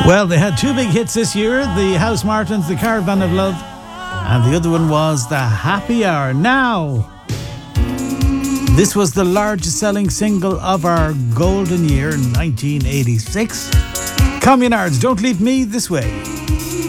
Well, they had two big hits this year, the House Martins, The Caravan of Love, and the other one was The Happy Hour. Now, this was the largest selling single of our golden year, 1986. Communards, Don't Leave Me This Way.